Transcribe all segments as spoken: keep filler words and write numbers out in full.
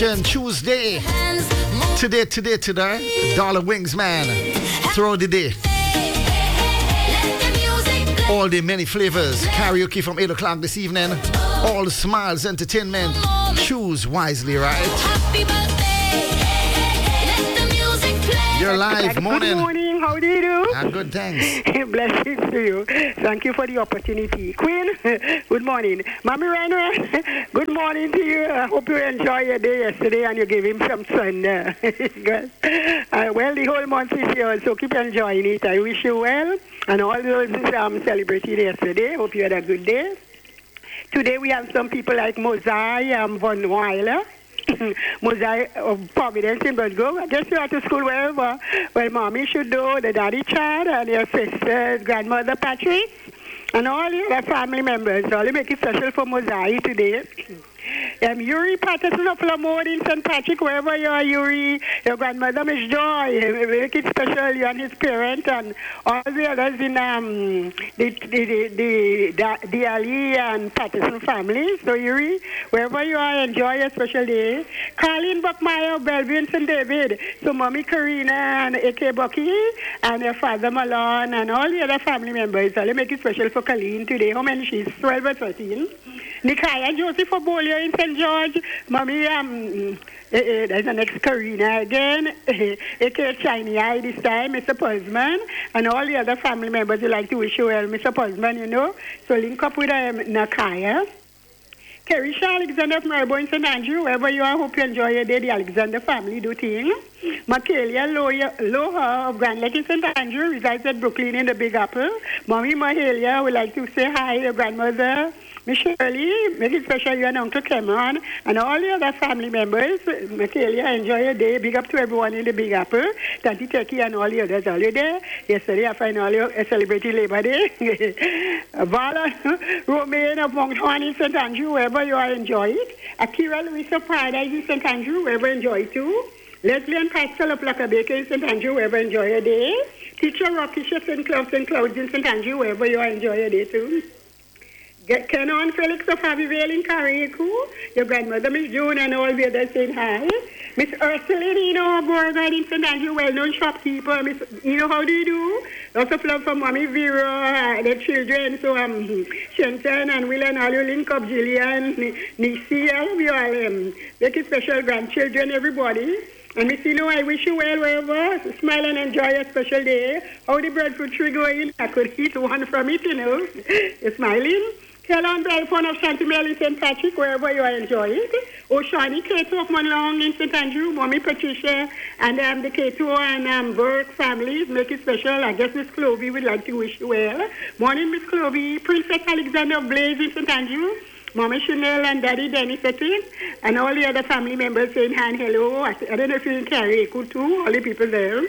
celebration Tuesday. Today, today, today. Dollar Wings, man. Throughout the day. All the many flavors. Karaoke from eight o'clock this evening. All smiles, entertainment. Choose wisely, right? Happy birthday. Let the music play. You're live. Morning. Good morning. How do you do? I'm good, thanks. Blessings to you. Thank you for the opportunity. Queen, good morning. Mommy Rainer, good morning to you. I hope you enjoy your day yesterday and you gave him some sun. Uh, good. Uh, well, the whole month is here, so keep enjoying it. I wish you well. And all those um, celebrated yesterday, hope you had a good day. Today we have some people like Mosai um, von Weiler. Mosai of Providence in Bosgo. I guess you are to school wherever. Well, mommy should do, the daddy Chad, and your sister's grandmother Patrice, and all the other family members. So I'll make it special for Mosai today. Um, Yuri Patterson of Lamode in Saint Patrick, wherever you are, Yuri, your grandmother, Miss Joy, make it special, you and his parent, and all the others in um, the, the, the, the, the, the Ali and Patterson family. So, Yuri, wherever you are, enjoy a special day. Colleen Buckmeyer of Bellevue and Saint David. So, Mommy Karina and A K Bucky, and your father Malone, and all the other family members. So, I'll make it special for Colleen today. How many she's? twelve or thirteen. Nikaya Joseph of Bolio in Saint George. Mommy, um, uh, uh, there's the next Karina again. A K Shiny Eye this time, Mister Puzman, and all the other family members who like to wish you well, Mister Puzman, you know. So link up with um, Nakaya. Kerisha Alexander of Maribor in Saint Andrew, wherever you are, hope you enjoy your day. The Alexander family do thing. Macalia Loha of Grand Lake in Saint Andrew resides at Brooklyn in the Big Apple. Mommy Mahalia would like to say hi to your grandmother, Miss Shirley, make it special, you and Uncle Cameron, and all the other family members. Michaelia, enjoy your day. Big up to everyone in the Big Apple. Tanti Teki and all the others all your day. Yesterday, I find all you uh, celebrating Labor Day. Vala, Romaine of Mount Horn in Saint Andrew, wherever you are, enjoy it. Akira Louisa Paradise in Saint Andrew, wherever enjoy it too. Leslie and Pascal of Lackabaker in Saint Andrew, wherever enjoy your day. Teacher Rocky Chef and Clouds and Clouds in Saint Andrew, wherever you are, enjoy your day too. Kenon Felix of Harveyvale in Carriacou, your grandmother Miss June and all the others saying hi. Miss Ursuline, you know, Beauregard in Saint Andrew, well-known shopkeeper. Miss, you know, how do you do? Lots of love from Mommy Vera, uh, the children, so um, Shenton and Will and all you link up, Jillian, Nisi, all of you all, um, make it special grandchildren, everybody. And Miss, you know, I wish you well wherever. Smile and enjoy a special day. How the breadfruit tree going? I could eat one from it, you know. You're smiling. Kellan Belfon of Chantimel in Saint Patrick, wherever you are enjoying it. Oshani Kato of Monlong in Saint Andrew, Mommy Patricia, and um, the Kato and um, Burke families, make it special. I guess Miss Clovey would like to wish you well. Morning, Miss Clovey. Princess Alexander of Blaze in Saint Andrew, Mommy Chanel and Daddy Dennis Setting, and all the other family members saying hi and hello. I, I don't know if you're in Carriacou too, all the people there.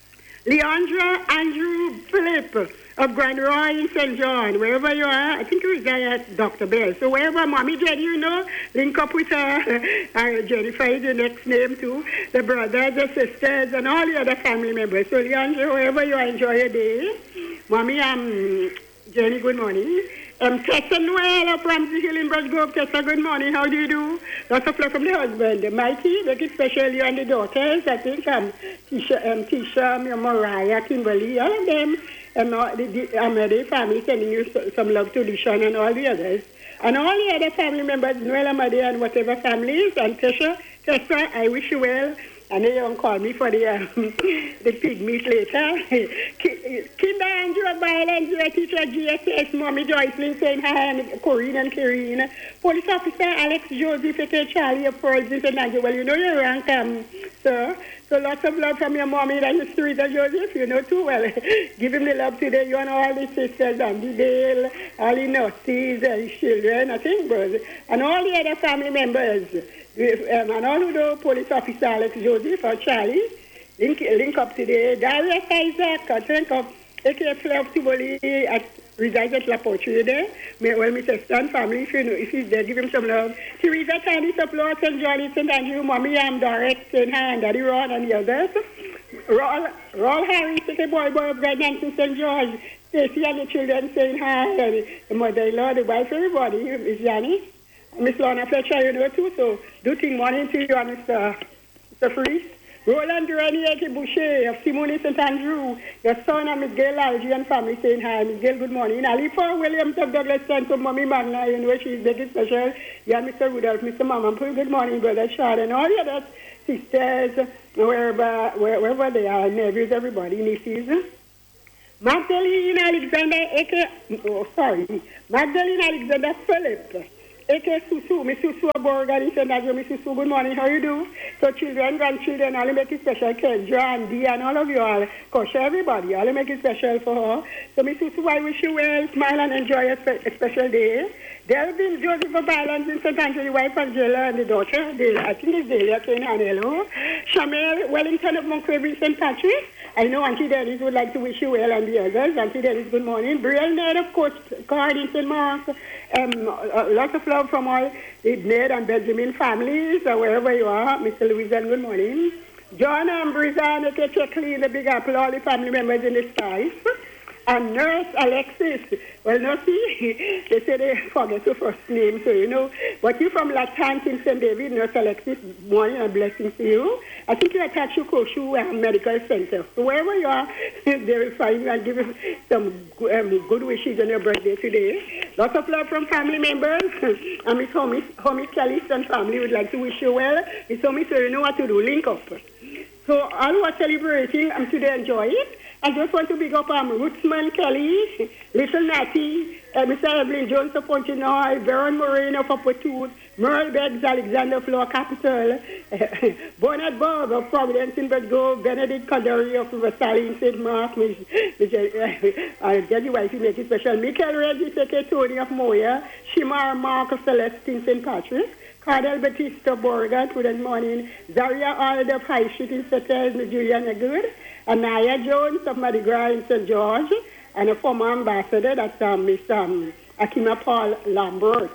Leandra Andrew Philip of Grand Roy in Saint John, wherever you are, I think you reside at Doctor Bell. So wherever Mommy Jenny, you know, link up with her. uh, Jennifer is the next name too. The brothers, the sisters, and all the other family members. So Leandra, wherever you are, enjoy your day. Mommy, um, Jenny, good morning. Um, Tessa Noel of Ramsey Hill in Brush Grove. Tessa, good morning. How do you do? Lots of love from the husband. Mikey, make it special, you and the daughters. I think um, Tisha, um, Tisha, Mariah, Kimberly, all of them. And all the, the Amade family sending you some love to Lishan and all the others. And all the other family members, Noel Amade and whatever families. And Tessa, Tessa, I wish you well. And they don't call me for the um, the pig meat later. Kinder Andrew of Violence, your teacher G S S, Mommy Joycelyn saying hi, and Corinne and Karine. Police Officer Alex Joseph, aka Charlie of Pearls in Saint Andrew. Well, you know your rank, um, sir. So lots of love from your mommy and Mister Teresa Joseph, you know too well. Give him the love today, you and all the sisters, Andy Dale, all the nurses and children, I think, brothers, and all the other family members. Um, and all who know Police Officer Alex Joseph or Charlie, link, link up today. Darius Isaac, I think of A K F Love Tivoli at resides at La Portrait there. Well, Mister Stan family, if you know, if he's there, give him some love. Teresa Candice of Lord Saint John, Saint Andrew, Mommy Am, Dorette, Saint Han, Daddy Ron, and the others. Roll, Roll Harry, the boy boy of Grand Nancy Saint George, Stacy and the children saying hi, and the mother-in-law, the wife, everybody, Miss Janice. Miss Lorna Fletcher, you know too, so do thing morning to you and Mister Mister Freeze. Roland Duranier Boucher of Simone Saint Andrew, your son and Miss Gail Algie and family saying hi. Miss Gail, good morning. Ali for Williams of Douglas Center, Mommy Magna, you know she's big special. Yeah, Mister Rudolph, Mister Mama, good morning, brother Sean, and all the other sisters, wherever, wherever they are, nephews, everybody, nieces. Magdalene Alexander, aka, oh, sorry, Magdalene Alexander Philip. A K Susu, Miss Susu Borgan, he said, Miss Susu, good morning, how you do? So children, grandchildren, I'll make it special, Kendra and Dee and all of you all, Kosha, everybody, I'll make it special for her. So Miss Susu, I wish you well, smile and enjoy a, spe- a special day. Delvin Joseph of Islands in Saint Andrew, the wife Angela and the daughter, Delia, I think it's Delia, saying hello. Shamel Wellington of Moncrevi, Saint Patrick. I know Auntie Dennis would like to wish you well and the others. Auntie Dennis, good morning. Brielle Ned, of course, Card in Saint Mark. Um, uh, lots of love from all the Ned and Benjamin families, uh, wherever you are. Mister Louisa, good morning. John and Brizan, Clean, the Big Apple, all the family members in the skies. And Nurse Alexis. Well, no, see, they say they forget your first name, so you know. But you from Latin in Saint David, Nurse Alexis, morning and blessings to you. I think you're attached to Koshu um, Medical Center. So wherever you are, they will find you and give you some um, good wishes on your birthday today. Lots of love from family members. And Miss Homie, Homie Kelly and family would like to wish you well. Miss Homie, so you know what to do. Link up. So all who are celebrating, I'm today enjoy it. I just want to big up um, Rootsman Kelly, Little Natty, uh, Mister Evelyn Jones of Pontinoy, Baron Moreno of Upper Tooth, Merle Beggs, Alexander Floor Capital, uh, Bonnet Bob of Providence in Bedgrove, Benedict Condori of Versailles in Saint Mark, Miss, Miss, uh, I'll get you wife to make it special, Michael Reggie, Tony of Moya, Shimar Mark of Celeste in Saint Patrick, Cardell Batista Borga, good morning, Zaria Ald of High Street in Settles, Miss Juliana Good, Anaya Jones of Mardi Gras in Saint George, and a former ambassador, that's um, Miss um, Akima Paul Lambert.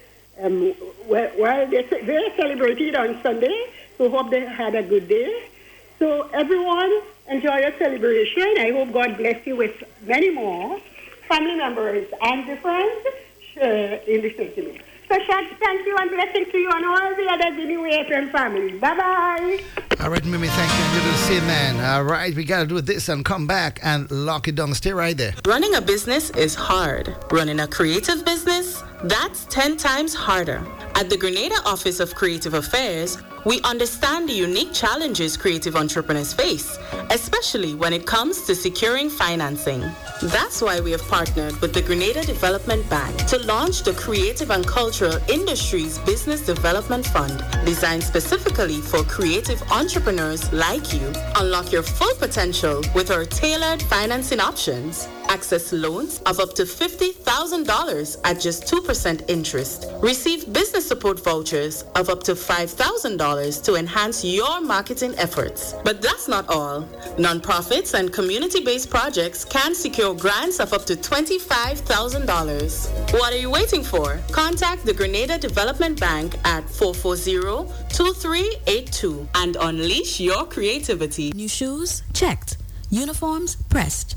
Um, well, well they, they celebrated on Sunday, so hope they had a good day. So everyone, enjoy your celebration. I hope God bless you with many more family members and the friends share in the sentiment. So, Shad, thank you and blessing to you and all the other Guinea F M family. Bye-bye. All right, Mimi, thank you. And you do the same, man. All right, we got to do this and come back and lock it down. Stay right there. Running a business is hard. Running a creative business, that's ten times harder. At the Grenada Office of Creative Affairs, we understand the unique challenges creative entrepreneurs face, especially when it comes to securing financing. That's why we have partnered with the Grenada Development Bank to launch the Creative and Cultural Industries Business Development Fund, designed specifically for creative entrepreneurs like you. Unlock your full potential with our tailored financing options. Access loans of up to fifty thousand dollars at just two percent interest. Receive business support vouchers of up to five thousand dollars to enhance your marketing efforts. But that's not all. Nonprofits and community-based projects can secure grants of up to twenty-five thousand dollars. What are you waiting for? Contact the Grenada Development Bank at four four zero, two three eight two and unleash your creativity. New shoes? Checked. Uniforms? Pressed.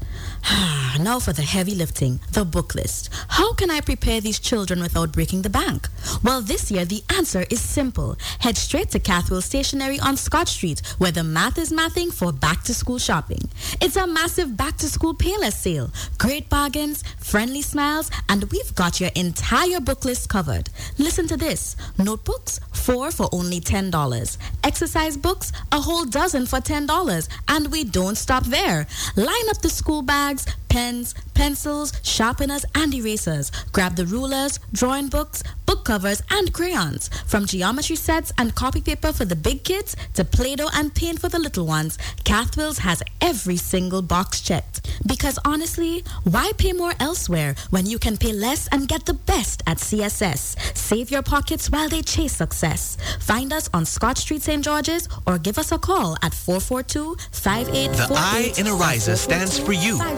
Now for the heavy lifting, the book list. How can I prepare these children without breaking the bank? Well, this year the answer is simple. Head straight to Cathwell Stationery on Scott Street, where the math is mathing for back-to-school shopping. It's a massive back-to-school Payless sale. Great bargains, friendly smiles, and we've got your entire book list covered. Listen to this. Notebooks, four for only ten dollars. Exercise books, a whole dozen for ten dollars. And we don't stop there. Line up the school bags, pens, pencils, sharpeners, and erasers. Grab the rulers, drawing books, book covers, and crayons. From geometry sets and copy paper for the big kids to Play-Doh and paint for the little ones, Cathwell's has every single box checked. Because honestly, why pay more elsewhere when you can pay less and get the best at C S S? Save your pockets while they chase success. Find us on Scott Street, Saint George's, or give us a call at four four two, five eight four eight. The I in Ariza stands for you, our members.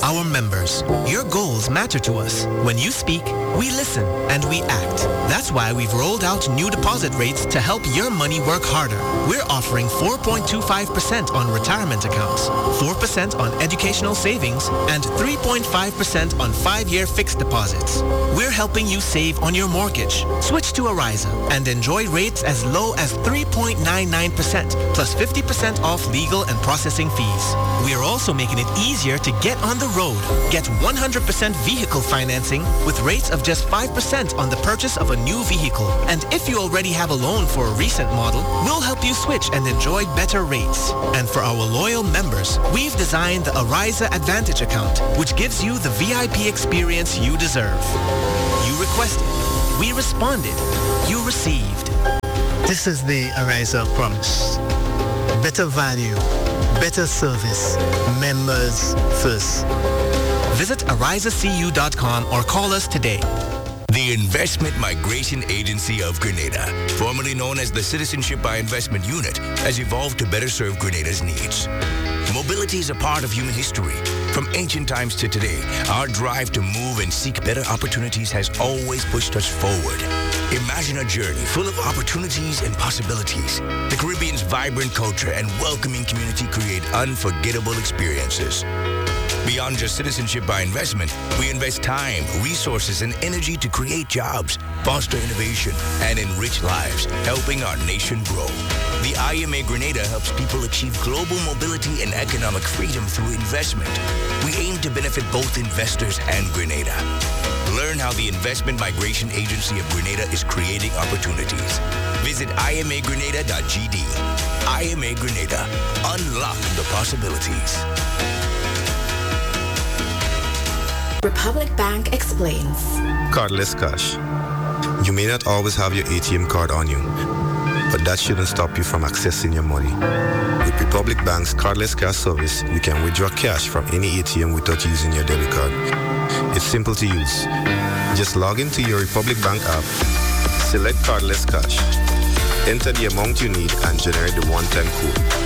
members. Your goals matter to us. When you speak, we listen and we act. That's why we've rolled out new deposit rates to help your money work harder. We're offering four point two five percent on retirement accounts, four percent on educational savings, and three point five percent on five-year fixed deposits. We're helping you save on your mortgage. Switch to Ariza and enjoy rates as low as three point nine nine percent plus fifty percent off legal and processing fees. We are also making it easier to get on the road. Get one hundred percent vehicle financing with rates of just five percent on the purchase of a new vehicle. And if you already have a loan for a recent model, we'll help you switch and enjoy better rates. And for our loyal members, we've designed the Ariza Advantage account, which gives you the V I P experience you deserve. You requested, we responded, you received. This is the Ariza promise. Better value, better service, members first. Visit ariza c u dot com or call us today. The Investment Migration Agency of Grenada, formerly known as the Citizenship by Investment Unit, has evolved to better serve Grenada's needs. Mobility is a part of human history. From ancient times to today, our drive to move and seek better opportunities has always pushed us forward. Imagine a journey full of opportunities and possibilities. The Caribbean's vibrant culture and welcoming community create unforgettable experiences. Beyond just citizenship by investment, we invest time, resources, and energy to create jobs, foster innovation, and enrich lives, helping our nation grow. The I M A Grenada helps people achieve global mobility and economic freedom through investment. We aim to benefit both investors and Grenada. Learn how the Investment Migration Agency of Grenada is creating opportunities. Visit i m a grenada dot g d. I M A Grenada. Unlock the possibilities. Republic Bank explains. Cardless cash. You may not always have your A T M card on you, but that shouldn't stop you from accessing your money. With Republic Bank's cardless cash service, you can withdraw cash from any A T M without using your debit card. It's simple to use. Just log into your Republic Bank app, select cardless cash, enter the amount you need, and generate the one-time code.